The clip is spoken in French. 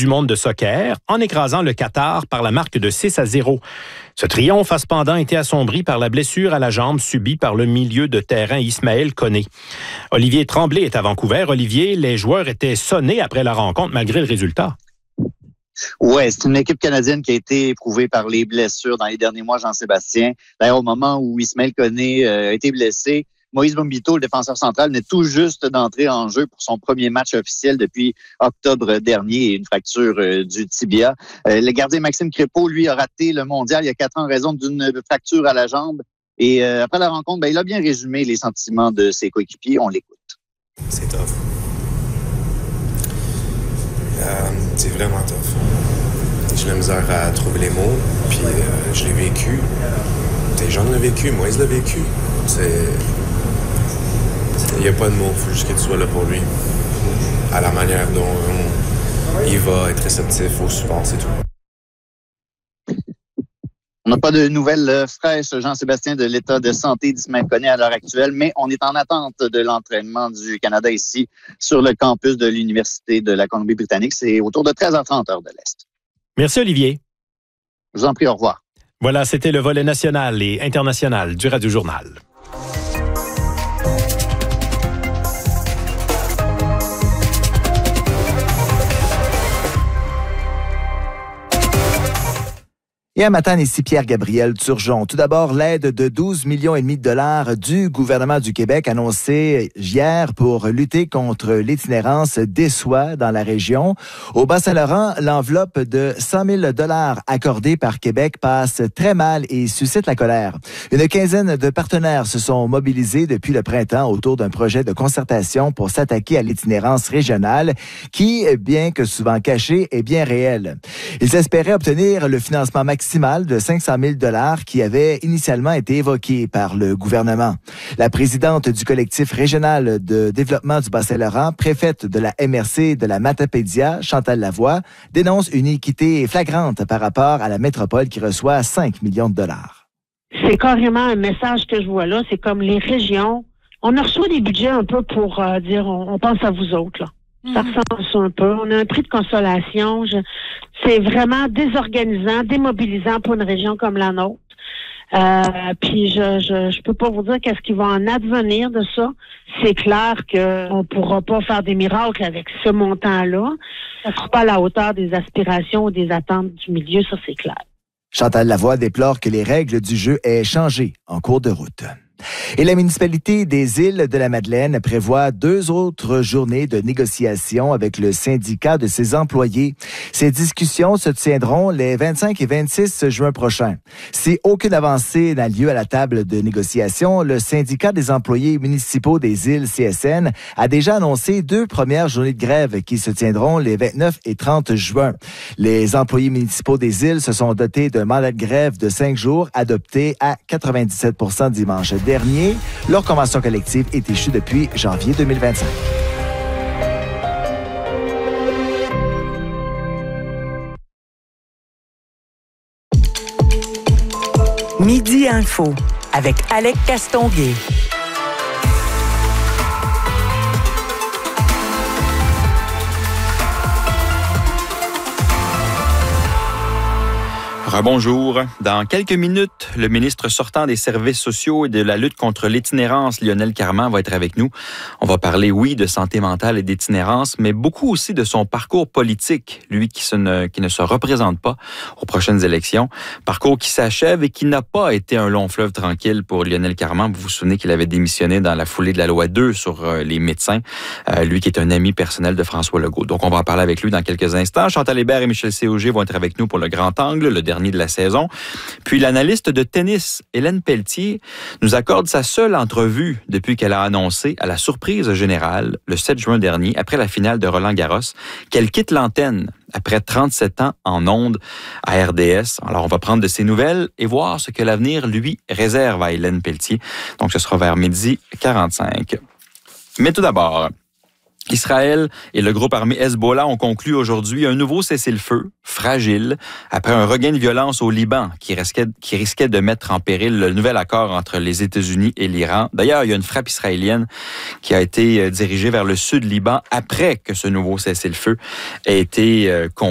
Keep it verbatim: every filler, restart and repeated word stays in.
du monde de soccer en écrasant le Qatar par la marque de six à zéro. Ce triomphe a cependant été assombri par la blessure à la jambe subie par le milieu de terrain Ismaël Koné. Olivier Tremblay est à Vancouver. Olivier, les joueurs étaient sonnés après la rencontre malgré le résultat. Oui, c'est une équipe canadienne qui a été éprouvée par les blessures dans les derniers mois, Jean-Sébastien. D'ailleurs, au moment où Ismaël Koné euh, a été blessé, Moïse Bombito, le défenseur central, venait tout juste d'entrer en jeu pour son premier match officiel depuis octobre dernier et une fracture euh, du tibia. Euh, le gardien Maxime Crépeau, lui, a raté le mondial il y a quatre ans en raison d'une fracture à la jambe. Et euh, après la rencontre, ben, il a bien résumé les sentiments de ses coéquipiers. On l'écoute. C'est tough. Euh, c'est vraiment tough. J'ai la misère à trouver les mots, puis euh, je l'ai vécu. Des gens l'ont vécu, Moïse l'a vécu. C'est... Il n'y a pas de mots, il faut juste que tu sois là pour lui. À la manière dont on, il va être réceptif au support, c'est tout. On n'a pas de nouvelles fraîches, Jean-Sébastien, de l'état de santé d'Ismaël Koné à l'heure actuelle, mais on est en attente de l'entraînement du Canada ici sur le campus de l'Université de la Colombie-Britannique. C'est autour de treize heures trente heure de l'Est. Merci, Olivier. Je vous en prie, au revoir. Voilà, c'était le volet national et international du Radio Journal. Et à matin, ici Pierre-Gabriel Turgeon. Tout d'abord, l'aide de douze millions et demi de dollars du gouvernement du Québec annoncée hier pour lutter contre l'itinérance des soins dans la région. Au Bas-Saint-Laurent, l'enveloppe de cent mille dollars accordée par Québec passe très mal et suscite la colère. Une quinzaine de partenaires se sont mobilisés depuis le printemps autour d'un projet de concertation pour s'attaquer à l'itinérance régionale qui, bien que souvent cachée, est bien réelle. Ils espéraient obtenir le financement maximal de cinq cent mille dollars qui avait initialement été évoqué par le gouvernement. La présidente du collectif régional de développement du Bas-Saint-Laurent, préfète de la M R C de la Matapédia, Chantal Lavoie, dénonce une équité flagrante par rapport à la métropole qui reçoit cinq millions de dollars. C'est carrément un message que je vois là. C'est comme les régions. On a reçu des budgets un peu pour euh, dire on, on pense à vous autres, là. Ça ressemble à ça un peu. On a un prix de consolation. Je, c'est vraiment désorganisant, démobilisant pour une région comme la nôtre. Euh, puis je, je je peux pas vous dire qu'est-ce qui va en advenir de ça. C'est clair qu'on pourra pas faire des miracles avec ce montant-là. Ça sera pas à la hauteur des aspirations ou des attentes du milieu, ça c'est clair. Chantal Lavoie déplore que les règles du jeu aient changé en cours de route. Et la municipalité des Îles de la Madeleine prévoit deux autres journées de négociation avec le syndicat de ses employés. Ces discussions se tiendront les vingt-cinq et vingt-six juin prochains. Si aucune avancée n'a lieu à la table de négociation, le syndicat des employés municipaux des Îles, C S N, a déjà annoncé deux premières journées de grève qui se tiendront les vingt-neuf et trente juin. Les employés municipaux des Îles se sont dotés d'un mandat de grève de cinq jours adopté à quatre-vingt-dix-sept pour cent dimanche dernier. Leur convention collective est échue depuis janvier deux mille vingt-cinq. Midi Info avec Alec Castonguay. Rebonjour. Dans quelques minutes, le ministre sortant des services sociaux et de la lutte contre l'itinérance, Lionel Carman, va être avec nous. On va parler, oui, de santé mentale et d'itinérance, mais beaucoup aussi de son parcours politique, lui qui, se ne, qui ne se représente pas aux prochaines élections. Parcours qui s'achève et qui n'a pas été un long fleuve tranquille pour Lionel Carman. Vous vous souvenez qu'il avait démissionné dans la foulée de la loi deux sur euh, les médecins, euh, lui qui est un ami personnel de François Legault. Donc, on va en parler avec lui dans quelques instants. Chantal Hébert et Michel Séauger vont être avec nous pour le grand angle, le dernier de la saison. Puis l'analyste de tennis, Hélène Pelletier, nous accorde sa seule entrevue depuis qu'elle a annoncé, à la surprise générale, le sept juin dernier, après la finale de Roland-Garros, qu'elle quitte l'antenne après trente-sept ans en ondes à R D S. Alors, on va prendre de ses nouvelles et voir ce que l'avenir lui réserve à Hélène Pelletier. Donc, ce sera vers midi quarante-cinq. Mais tout d'abord, Israël et le groupe armé Hezbollah ont conclu aujourd'hui un nouveau cessez-le-feu fragile après un regain de violence au Liban qui risquait, qui risquait de mettre en péril le nouvel accord entre les États-Unis et l'Iran. D'ailleurs, il y a une frappe israélienne qui a été dirigée vers le sud Liban après que ce nouveau cessez-le-feu ait été conclu.